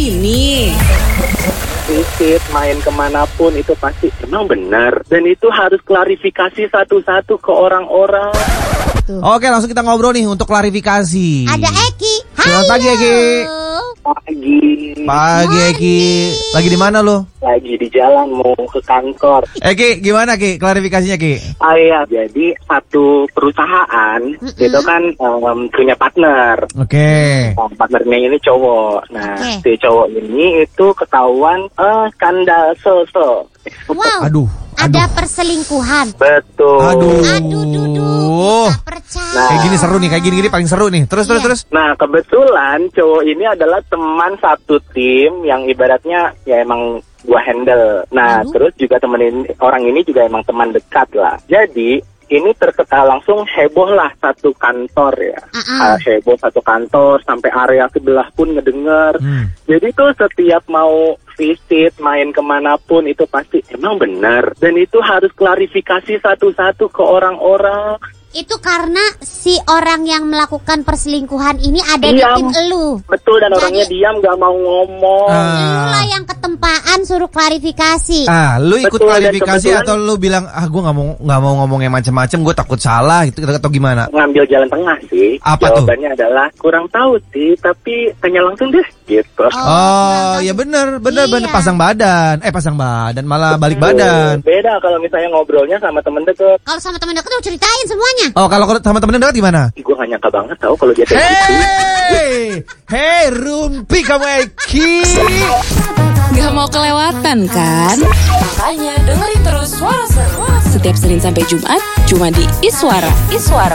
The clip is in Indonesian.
Ini visit, main kemanapun itu pasti emang benar. Dan itu harus klarifikasi satu-satu ke orang-orang. Oke, langsung kita ngobrol nih untuk klarifikasi. Ada Eki. Selamat pagi, Eki. Pagi, Eki. Lagi di mana lo? Lagi di jalan mau ke kantor. Eki, gimana Ki? Klarifikasinya Ki? Iya, jadi satu perusahaan itu kan punya partner. Oke. Partnernya ini cowok. Nah, si cowok ini itu ketahuan skandal so-so. Wow. Aduh. Ada perselingkuhan. Betul. Aduh. Gak percaya. Nah. Kayak gini seru nih, kayak gini paling seru nih. Terus. Nah, kebetulan cowok ini adalah teman satu tim yang ibaratnya ya emang gua handle. Nah, terus juga orang ini juga emang teman dekat lah. Jadi ini langsung heboh lah satu kantor ya. Heboh satu kantor sampai area sebelah pun ngedenger. Jadi tuh setiap mau visit, main kemanapun itu pasti emang benar. Dan itu harus klarifikasi satu-satu ke orang-orang. Itu karena si orang yang melakukan perselingkuhan ini ada di tim elu. Betul, dan orangnya diam gak mau ngomong. Lu lah yang ketempaan suruh klarifikasi. Lu ikut Betul, klarifikasi atau lu bilang gue nggak mau ngomong yang macam-macam, gue takut salah gitu atau gimana? Ngambil jalan tengah sih. Apa Jawabannya adalah kurang tahu sih, tapi tanya langsung deh gitu. Ya bener pasang badan malah balik badan. Beda kalau misalnya ngobrolnya sama temen deket. Kalau sama teman dekat lu ceritain semuanya. Oh, kalau sama temen dekat gimana? Gue gak nyangka banget tahu kalau dia kayak gitu. Hey, Rumpi kamu Eki. gak mau kelewatan kan? Makanya dengerin terus Suara Seru setiap Senin sampai Jumat cuma di Iswara.